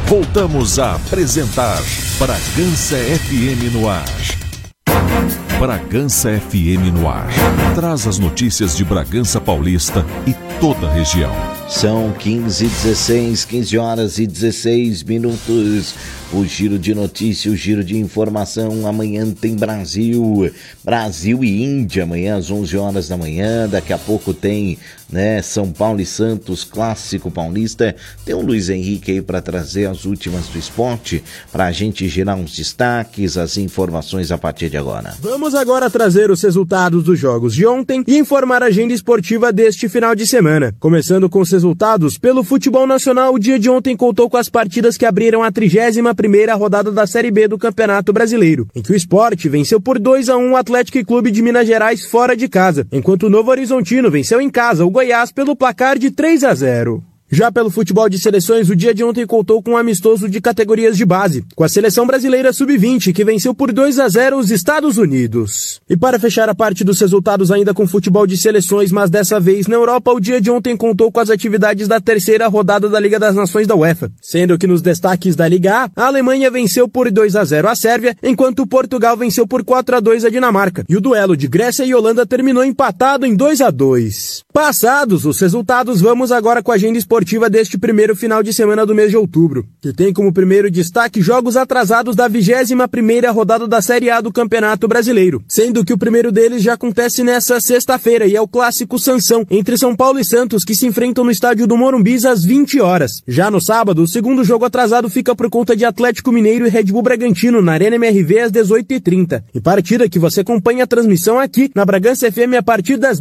Voltamos a apresentar Bragança FM no ar. Bragança FM no ar. Traz as notícias de Bragança Paulista e toda a região. São 15 horas e 16 minutos. O giro de notícias, o giro de informação. Amanhã tem Brasil e Índia, amanhã às 11 horas da manhã. Daqui a pouco tem, São Paulo e Santos, clássico paulista. Tem o Luiz Henrique aí para trazer as últimas do esporte, para a gente girar uns destaques, as informações a partir de agora. Vamos agora trazer os resultados dos jogos de ontem e informar a agenda esportiva deste final de semana. Começando com os resultados, pelo futebol nacional, o dia de ontem contou com as partidas que abriram a 31ª rodada da Série B do Campeonato Brasileiro, em que o Sport venceu por 2-1 o Atlético Clube de Minas Gerais fora de casa, enquanto o Novo Horizontino venceu em casa o Goiás pelo placar de 3-0. Já pelo futebol de seleções, o dia de ontem contou com um amistoso de categorias de base, com a seleção brasileira sub-20, que venceu por 2-0 os Estados Unidos. E para fechar a parte dos resultados ainda com futebol de seleções, mas dessa vez na Europa, o dia de ontem contou com as atividades da terceira rodada da Liga das Nações da UEFA, sendo que nos destaques da Liga A, a Alemanha venceu por 2-0 a Sérvia, enquanto Portugal venceu por 4-2 a Dinamarca, e o duelo de Grécia e Holanda terminou empatado em 2-2. Passados os resultados, vamos agora com a agenda esportiva deste primeiro final de semana do mês de outubro, que tem como primeiro destaque jogos atrasados da 21ª rodada da Série A do Campeonato Brasileiro, sendo que o primeiro deles já acontece nessa sexta-feira e é o clássico Sansão, entre São Paulo e Santos, que se enfrentam no estádio do Morumbi às 20 horas. Já no sábado, o segundo jogo atrasado fica por conta de Atlético Mineiro e Red Bull Bragantino na Arena MRV às 18h30, e partida que você acompanha a transmissão aqui na Bragança FM a partir das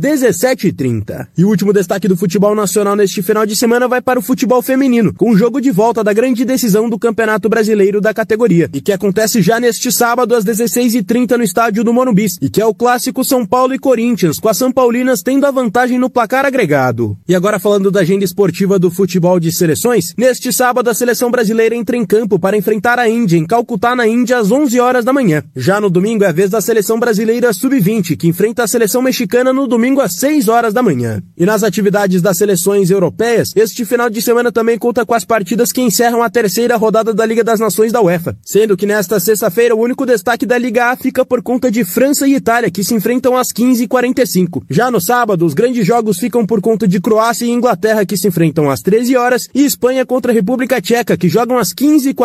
17h30. E o último destaque do futebol nacional neste final de semana vai para o futebol feminino, com o jogo de volta da grande decisão do Campeonato Brasileiro da categoria, e que acontece já neste sábado às 16h30 no estádio do Morumbi, e que é o clássico São Paulo e Corinthians, com as São Paulinas tendo a vantagem no placar agregado. E agora falando da agenda esportiva do futebol de seleções, neste sábado a seleção brasileira entra em campo para enfrentar a Índia em Calcutá, na Índia, às 11 horas da manhã. Já no domingo é a vez da seleção brasileira sub-20, que enfrenta a seleção mexicana no domingo às 6 horas da manhã. E nas atividades das seleções europeias, este final de semana também conta com as partidas que encerram a terceira rodada da Liga das Nações da UEFA, sendo que nesta sexta-feira o único destaque da Liga A fica por conta de França e Itália, que se enfrentam às 15h45. Já no sábado, os grandes jogos ficam por conta de Croácia e Inglaterra, que se enfrentam às 13 horas, e Espanha contra a República Tcheca, que jogam às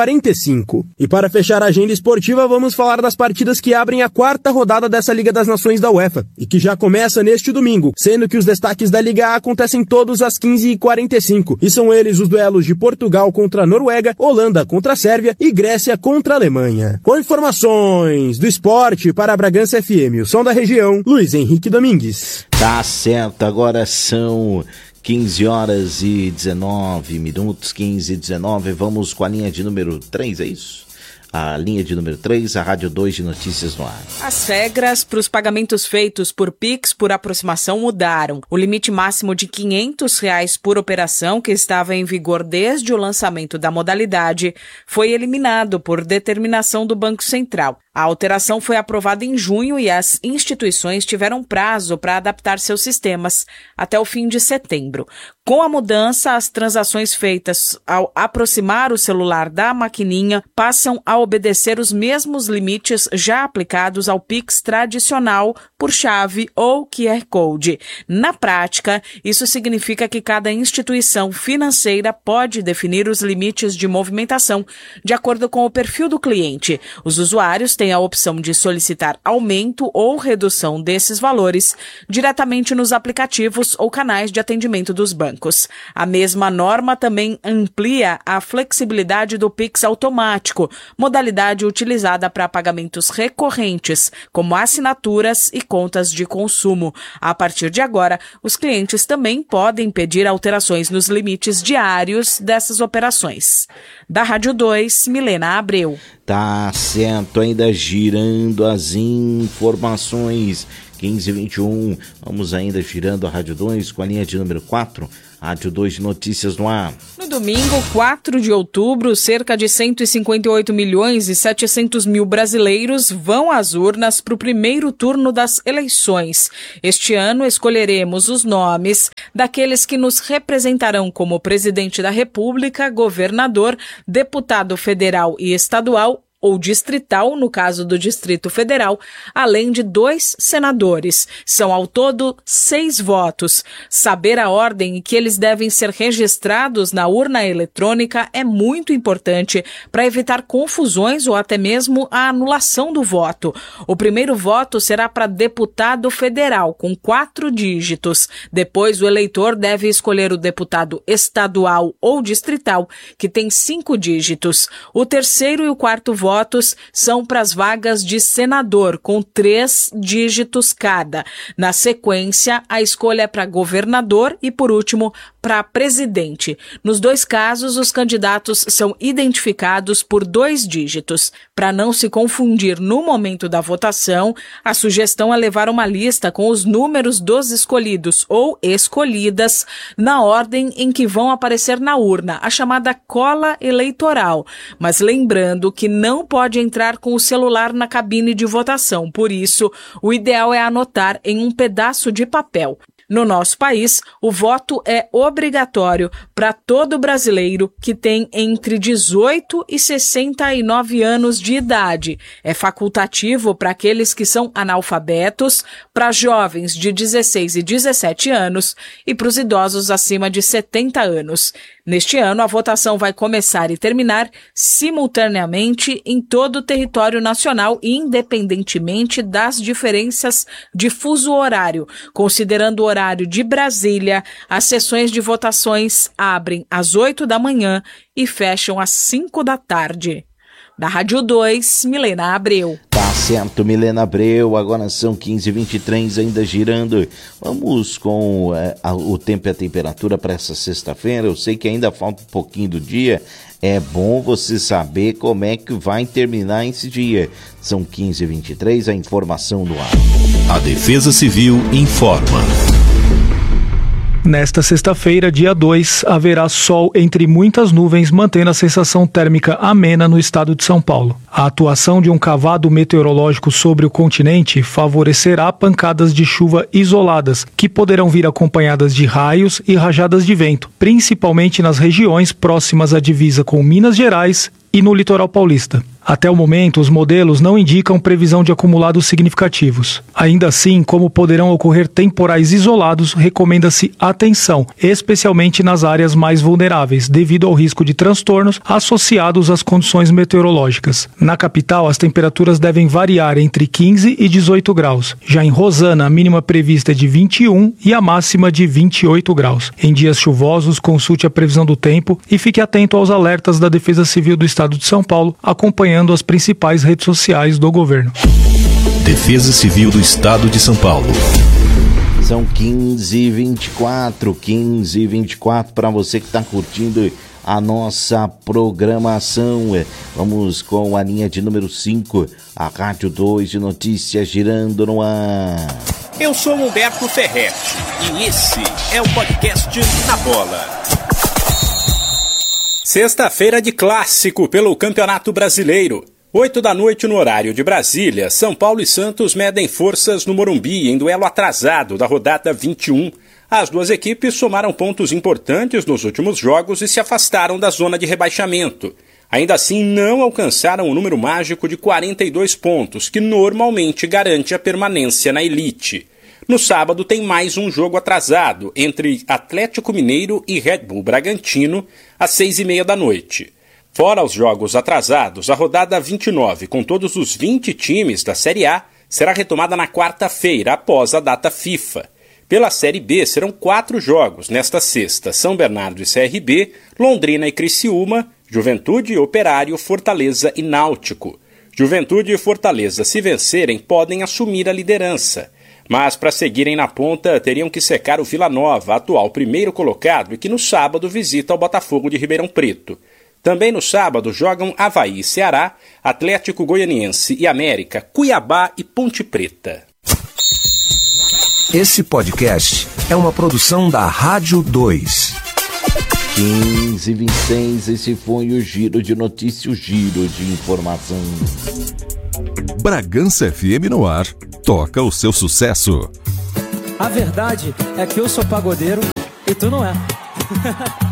15h45. E para fechar a agenda esportiva, vamos falar das partidas que abrem a quarta rodada dessa Liga das Nações da UEFA, e que já começa neste domingo, sendo que os destaques da Liga A acontecem todos às 15h45, e são eles os duelos de Portugal contra a Noruega, Holanda contra a Sérvia e Grécia contra a Alemanha. Com informações do esporte para a Bragança FM, o som da região, Luiz Henrique Domingues. Tá certo, agora são 15 horas e 19 minutos, 15h19, vamos com a linha de número 3, é isso? A linha de número 3, a Rádio 2 de Notícias no ar. As regras para os pagamentos feitos por Pix por aproximação mudaram. O limite máximo de R$500 por operação, que estava em vigor desde o lançamento da modalidade, foi eliminado por determinação do Banco Central. A alteração foi aprovada em junho e as instituições tiveram prazo para adaptar seus sistemas até o fim de setembro. Com a mudança, as transações feitas ao aproximar o celular da maquininha passam a obedecer os mesmos limites já aplicados ao Pix tradicional por chave ou QR Code. Na prática, isso significa que cada instituição financeira pode definir os limites de movimentação de acordo com o perfil do cliente. Os usuários têm a opção de solicitar aumento ou redução desses valores diretamente nos aplicativos ou canais de atendimento dos bancos. A mesma norma também amplia a flexibilidade do Pix automático, modalidade utilizada para pagamentos recorrentes, como assinaturas e contas de consumo. A partir de agora, os clientes também podem pedir alterações nos limites diários dessas operações. Da Rádio 2, Milena Abreu. Tá certo, ainda girando as informações, 15h21, vamos ainda girando a Rádio 2 com a linha de número 4, Rádio 2 de Notícias no ar. No domingo, 4 de outubro, cerca de 158 milhões e 700 mil brasileiros vão às urnas para o primeiro turno das eleições. Este ano, escolheremos os nomes daqueles que nos representarão como presidente da República, governador, deputado federal e estadual ou distrital, no caso do Distrito Federal, além de 2 senadores. São ao todo 6 votos. Saber a ordem em que eles devem ser registrados na urna eletrônica é muito importante para evitar confusões ou até mesmo a anulação do voto. O primeiro voto será para deputado federal, com 4 dígitos. Depois, o eleitor deve escolher o deputado estadual ou distrital, que tem 5 dígitos. O terceiro e o quarto votos são para as vagas de senador, com 3 dígitos cada. Na sequência, a escolha é para governador e, por último, para presidente. Nos 2 casos, os candidatos são identificados por 2 dígitos. Para não se confundir no momento da votação, a sugestão é levar uma lista com os números dos escolhidos ou escolhidas na ordem em que vão aparecer na urna, a chamada cola eleitoral. Mas lembrando que não pode entrar com o celular na cabine de votação. Por isso, o ideal é anotar em um pedaço de papel. No nosso país, o voto é obrigatório para todo brasileiro que tem entre 18 e 69 anos de idade. É facultativo para aqueles que são analfabetos, para jovens de 16 e 17 anos e para os idosos acima de 70 anos. Neste ano, a votação vai começar e terminar simultaneamente em todo o território nacional, independentemente das diferenças de fuso horário. Considerando o horário de Brasília, as sessões de votações abrem às 8 da manhã e fecham às 5 da tarde. Da Rádio 2, Milena Abreu. Tá certo, Milena Abreu. Agora são 15h23, ainda girando. Vamos com o tempo e a temperatura para essa sexta-feira. Eu sei que ainda falta um pouquinho do dia. É bom você saber como é que vai terminar esse dia. São 15h23, a informação no ar. A Defesa Civil informa. Nesta sexta-feira, dia 2, haverá sol entre muitas nuvens, mantendo a sensação térmica amena no estado de São Paulo. A atuação de um cavado meteorológico sobre o continente favorecerá pancadas de chuva isoladas, que poderão vir acompanhadas de raios e rajadas de vento, principalmente nas regiões próximas à divisa com Minas Gerais e no litoral paulista. Até o momento, os modelos não indicam previsão de acumulados significativos. Ainda assim, como poderão ocorrer temporais isolados, recomenda-se atenção, especialmente nas áreas mais vulneráveis, devido ao risco de transtornos associados às condições meteorológicas. Na capital, as temperaturas devem variar entre 15 e 18 graus. Já em Rosana, a mínima prevista é de 21 e a máxima de 28 graus. Em dias chuvosos, consulte a previsão do tempo e fique atento aos alertas da Defesa Civil do Estado de São Paulo, acompanhando as principais redes sociais do governo. Defesa Civil do Estado de São Paulo. São 15h24 para você que está curtindo a nossa programação. Vamos com a linha de número 5, a Rádio 2 de Notícias girando no ar. Eu sou Humberto Ferretti e esse é o podcast Na Bola. Sexta-feira de clássico pelo Campeonato Brasileiro. 8 da noite no horário de Brasília, São Paulo e Santos medem forças no Morumbi em duelo atrasado da rodada 21. As duas equipes somaram pontos importantes nos últimos jogos e se afastaram da zona de rebaixamento. Ainda assim, não alcançaram o número mágico de 42 pontos, que normalmente garante a permanência na elite. No sábado tem mais um jogo atrasado entre Atlético Mineiro e Red Bull Bragantino, às 6h30 da noite. Fora os jogos atrasados, a rodada 29, com todos os 20 times da Série A, será retomada na quarta-feira, após a data FIFA. Pela Série B, serão 4 jogos nesta sexta: São Bernardo e CRB, Londrina e Criciúma, Juventude, Operário, Fortaleza e Náutico. Juventude e Fortaleza, se vencerem, podem assumir a liderança. Mas para seguirem na ponta, teriam que secar o Vila Nova, atual primeiro colocado, e que no sábado visita o Botafogo de Ribeirão Preto. Também no sábado jogam Avaí e Ceará, Atlético Goianiense e América, Cuiabá e Ponte Preta. Esse podcast é uma produção da Rádio 2. 15h26, esse foi o Giro de Notícias, o Giro de Informação. Bragança FM no ar. Toca o seu sucesso. A verdade é que eu sou pagodeiro e tu não é.